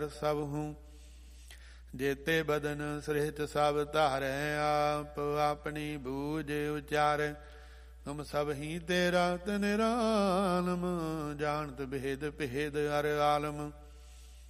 ਸਭ ਹੂੰ। ਜੇਤੇ ਬਦਨ ਸ੍ਰਿਸ਼ਟ ਸਭ ਧਾਰੈ ਆਪ, ਆਪਣੀ ਬੂਝ ਉਚਾਰੈ। ਤੁਮ ਸਭ ਹੀ ਤੇਰਾ ਨਿਰਾਲਮ, ਜਾਣਤ ਭੇਦ ਭੇਦ ਹਰ ਆਲਮ।